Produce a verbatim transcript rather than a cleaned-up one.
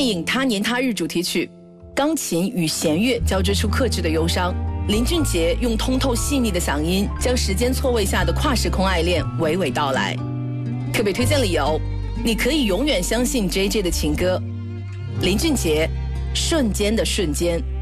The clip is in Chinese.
电影《他年他日》主题曲，钢琴与弦乐交织出克制的忧伤。林俊杰用通透细腻的嗓音，将时间错位下的跨时空爱恋娓娓道来。特别推荐理由，你可以永远相信 J J 的情歌。林俊杰，瞬间的瞬间。